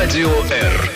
Радио Р.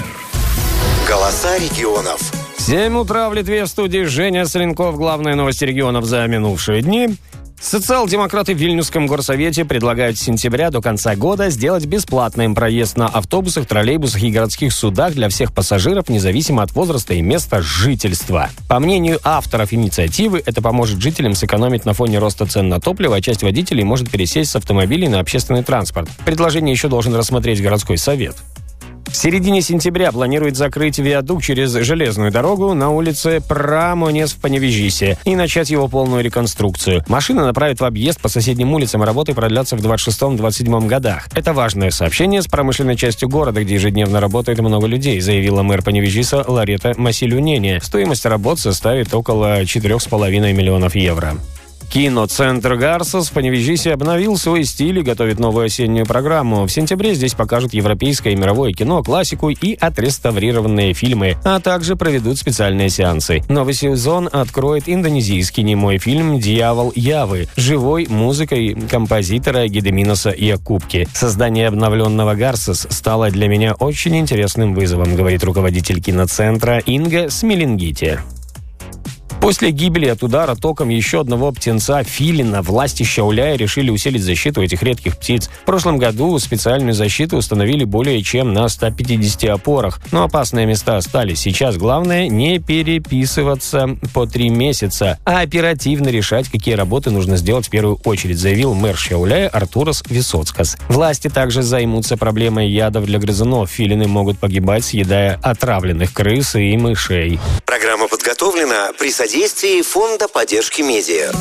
Голоса регионов. 7 утра в Литве, в студии Женя Соленков. Главные новости регионов за минувшие дни. Социал-демократы в Вильнюсском горсовете предлагают с сентября до конца года сделать бесплатным проезд на автобусах, троллейбусах и городских судах для всех пассажиров, независимо от возраста и места жительства. По мнению авторов инициативы, это поможет жителям сэкономить на фоне роста цен на топливо, а часть водителей может пересесть с автомобилей на общественный транспорт. Предложение еще должен рассмотреть городской совет. В середине сентября планирует закрыть виадук через железную дорогу на улице Прамонес в Паневежисе и начать его полную реконструкцию. Машины направят в объезд по соседним улицам, работы продлятся в 26-27 годах. Это важное сообщение с промышленной частью города, где ежедневно работает много людей, заявила мэр Паневежиса Ларета Масилюнене. Стоимость работ составит около 4,5 миллионов евро. Киноцентр «Гарсос» в Паневежисе обновил свой стиль и готовит новую осеннюю программу. В сентябре здесь покажут европейское и мировое кино, классику и отреставрированные фильмы, а также проведут специальные сеансы. Новый сезон откроет индонезийский немой фильм «Дьявол Явы» с живой музыкой композитора Гедеминоса Якубки. Создание обновленного «Гарсос» стало для меня очень интересным вызовом, говорит руководитель киноцентра Инга Смелингити. После гибели от удара током еще одного птенца филина власти Šiauliai решили усилить защиту этих редких птиц. В прошлом году специальную защиту установили более чем на 150 опорах, но опасные места остались. Сейчас главное не переписываться по 3 месяца, а оперативно решать, какие работы нужно сделать в первую очередь, заявил мэр Šiauliai Артурас Висоцкас. Власти также займутся проблемой ядов для грызунов. Филины могут погибать, съедая отравленных крыс и мышей. Программа подготовлена при содействии Фонда поддержки медиа.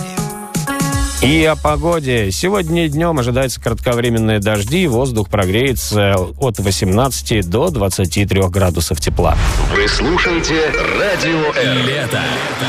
И о погоде. Сегодня днем ожидаются кратковременные дожди, воздух прогреется от 18 до 23 градусов тепла. Вы слушаете Радио Р. Лето.